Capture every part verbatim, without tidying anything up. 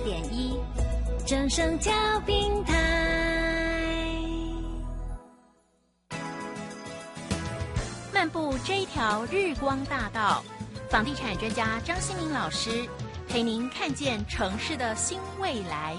点一，正声调频台。漫步这一条日光大道，房地产专家张新民老师陪您看见城市的新未来。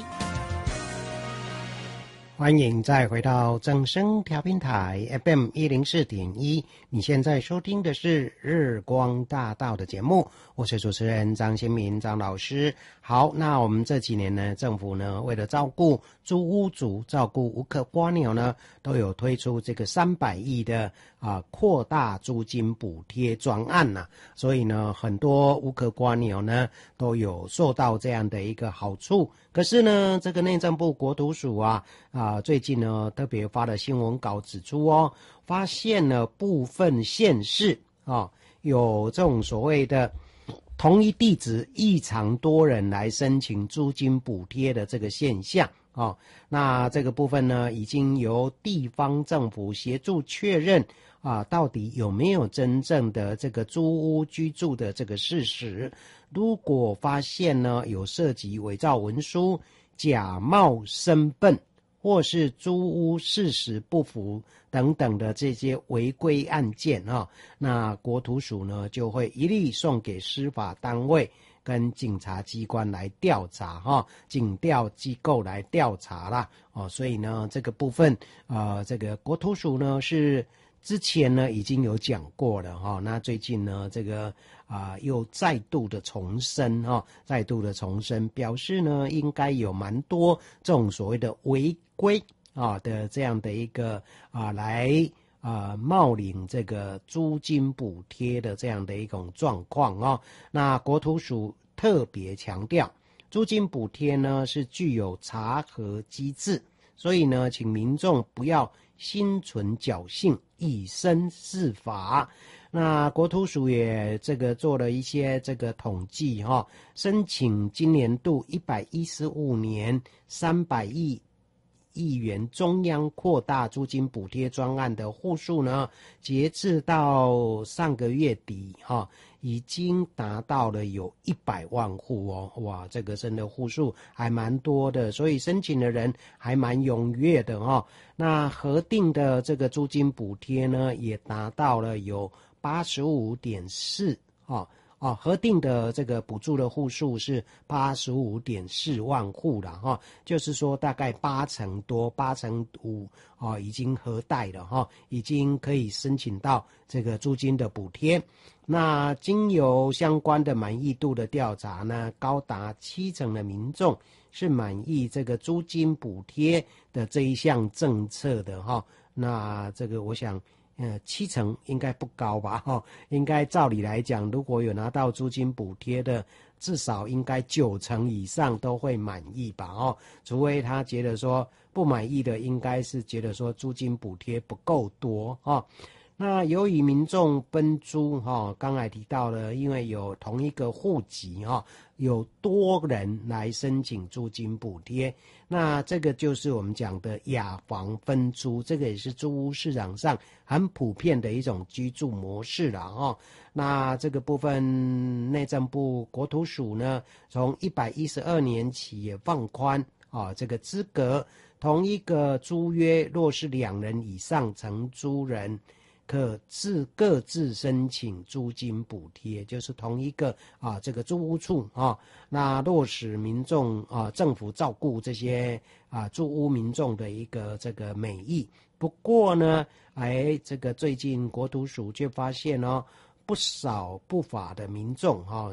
欢迎再回到正声调频台 F M 一零四点一，你现在收听的是日光大道的节目，我是主持人张新民张老师。好，那我们这几年呢，政府呢为了照顾租屋族、照顾无壳蝸牛呢，都有推出这个三百亿的啊扩大租金补贴专案呐、啊，所以呢，很多无壳蝸牛呢都有受到这样的一个好处。可是呢，这个内政部国土署啊啊，最近呢特别发了新闻稿指出哦，发现了部分县市啊有这种所谓的同一地址异常多人来申请租金补贴的这个现象啊。那这个部分呢，已经由地方政府协助确认啊，到底有没有真正的这个租屋居住的这个事实。如果发现呢有涉及伪造文书、假冒身份或是租屋事实不符等等的这些违规案件啊，那国土署呢就会一律送给司法单位跟警察机关来调查哈，警调机构来调查啦哦，所以呢这个部分呃这个国土署呢是之前呢已经有讲过了哈，那最近呢这个啊、呃、又再度的重申哈，再度的重申，表示呢应该有蛮多这种所谓的违规啊的这样的一个啊来啊冒领这个租金补贴的这样的一种状况啊。那国土署特别强调，租金补贴呢是具有查核机制，所以呢请民众不要心存侥幸，以身试法。那国土署也这个做了一些这个统计哈，申请今年度一百一十五年三百亿亿元中央扩大租金补贴专案的户数呢，截至到上个月底哈，已经达到了有一百万户哦，哇，这个真的户数还蛮多的，所以申请的人还蛮踊跃的哦。那核定的这个租金补贴呢，也达到了有八十五点四哦。哦，核定的这个补助的户数是八十五点四万户了哈，就是说大概八成多，八成五哦，已经核贷了哈，已经可以申请到这个租金的补贴。那经由相关的满意度的调查呢，高达七成的民众是满意这个租金补贴的这一项政策的哈。那这个我想。呃，七成应该不高吧？哈、哦，应该照理来讲，如果有拿到租金补贴的，至少应该九成以上都会满意吧？哦，除非他觉得说不满意的，应该是觉得说租金补贴不够多哦。那由于民众分租哈、哦，刚才提到了，因为有同一个户籍哈、哦，有多人来申请租金补贴，那这个就是我们讲的雅房分租，这个也是租屋市场上很普遍的一种居住模式了哦。那这个部分内政部国土署呢，从一百一十二年起也放宽啊、哦、这个资格，同一个租约若是两人以上承租人，可自各自申请租金补贴，就是同一个啊这个租屋处啊，那落实民众啊政府照顾这些啊租屋民众的一个这个美意。不过呢，哎，这个最近国土署却发现哦，不少不法的民众哈、啊。